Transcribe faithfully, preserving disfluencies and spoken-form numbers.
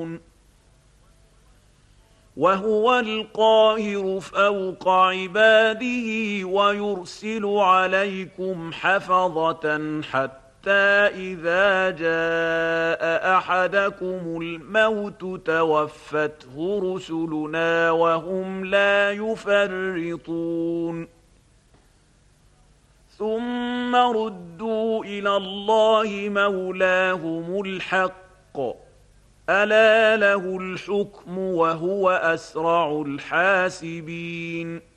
وهو القاهر فوق عباده ويرسل عليكم حفظة حتى إذا جاء أحدكم الموت توفته رسلنا وهم لا يفرطون ثم ردوا إلى الله مولاهم الحق ألا له الحكم وهو أسرع الحاسبين